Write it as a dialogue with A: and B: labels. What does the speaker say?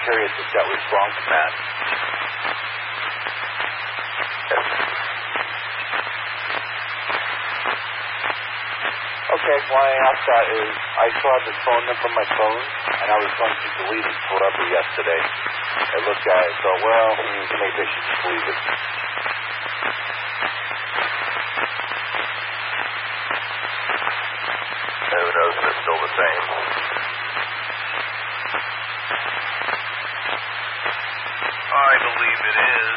A: curious if that was wrong from that. Okay, why I asked that is I still have this phone number on my phone, and I was going to delete it forever yesterday. I looked at it and thought, well, maybe I should just leave it.
B: Who knows if it's still the same? I believe it is.